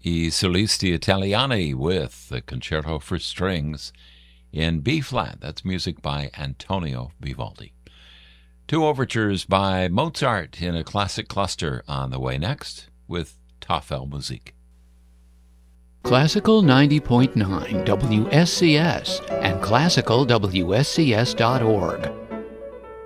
I Solisti Italiani with the Concerto for Strings in B-flat. That's music by Antonio Vivaldi. Two overtures by Mozart in a classic cluster on the way next with Tafelmusik. Classical 90.9 WSCS and classicalwscs.org.